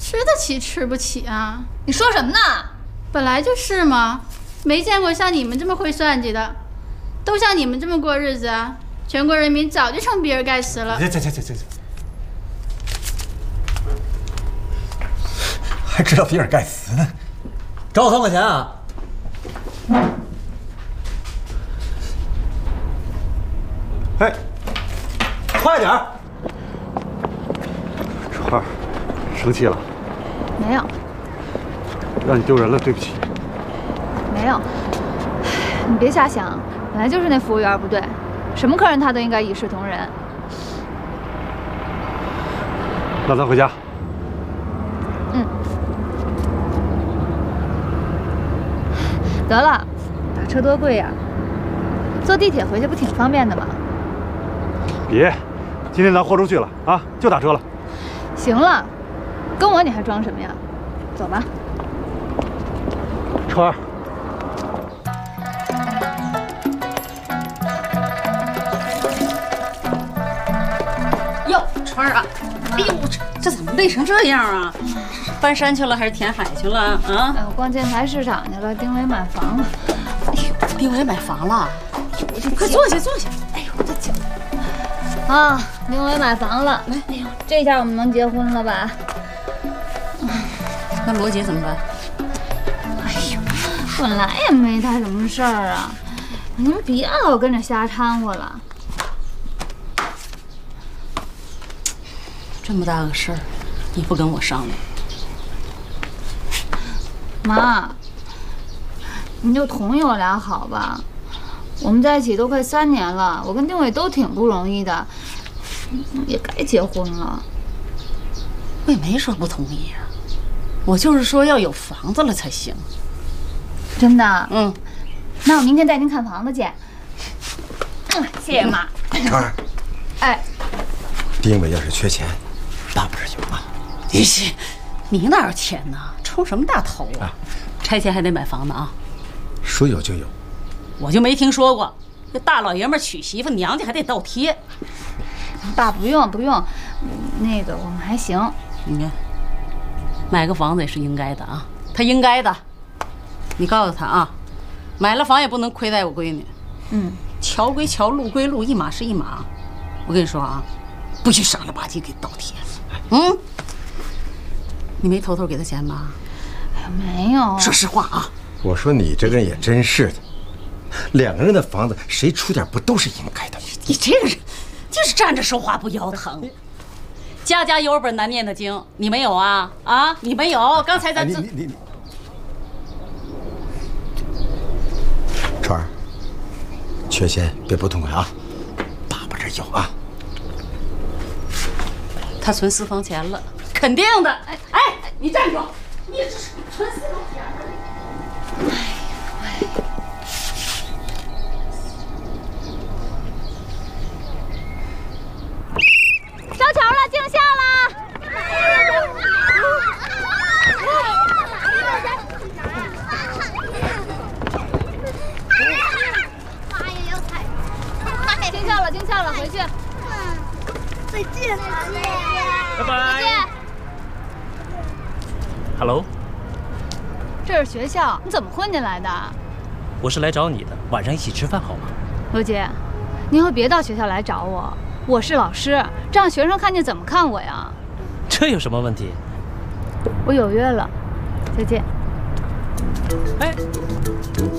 吃得起吃不起啊？ 你说什么呢？ 本来就是嘛，没见过像你们这么会算计的，都像你们这么过日子啊，全国人民早就成比尔盖茨了。 这，还知道比尔盖茨呢？找我3块钱啊？哎，快点儿！ 川儿，生气了？ 没有， 让你丢人了，对不起。 没有。你别瞎想，本来就是那服务员不对，什么客人他都应该一视同仁。 那咱回家。 嗯。得了，打车多贵呀，坐地铁回去不挺方便的吗？ 别，今天咱豁出去了啊，就打车了。 行了，跟我你还装什么呀？走吧。 川儿。 哟，川儿啊，哎呦，这怎么累成这样啊？翻山去了还是填海去了啊？ 哎，我逛建材市场去了，丁伟买房了。 哎呦，丁伟买房了，快坐下坐下。哎呦，我的脚！ 啊，丁伟买房了。哎呦，这下我们能结婚了吧？ 那罗杰怎么办？ 哎呦，本来也没他什么事儿啊，你们别老跟着瞎掺和了。 这么大个事儿，你不跟我商量？ 妈，你就同意我俩好吧？我们在一起都快3年了，我跟丁伟都挺不容易的，也该结婚了。 我也没说不同意呀，我就是说要有房子了才行。 真的？ 嗯， 那我明天带您看房子去。谢谢妈。 川儿， 哎， 丁伟要是缺钱，大不是有啊？ 你哪有钱呢？冲什么大头啊？拆迁还得买房呢啊！ 说有就有。 我就没听说过，这大老爷们娶媳妇娘家还得倒贴。 爸不用不用，那个我们还行。 你看，买个房子也是应该的啊，他应该的。你告诉他啊，买了房也不能亏待我闺女。 嗯， 桥归桥，路归路，一码是一码。我跟你说啊，不许傻了吧唧给倒贴。嗯，你没偷偷给他钱吧？ 哎呀，没有。 说实话啊。 我说你这个人也真是的，2个人的房子谁出点不都是应该的？ 你这个人就是站着说话不腰疼。家家有本难念的经，你没有啊？啊，你没有？刚才咱这你川儿，缺钱别不痛快啊，爸爸这有啊。 他存私房钱了，肯定的。哎，你站住！你这是存私房钱了。 上桥了，敬下了。敬下了，敬下了，回去。 再见，再见， 拜拜。 再见。 Hello， 这是学校，你怎么混进来的？ 我是来找你的，晚上一起吃饭好吗？ 罗杰，你以后别到学校来找我，我是老师，这样学生看见怎么看我呀？ 这有什么问题？ 我有约了，再见。 哎，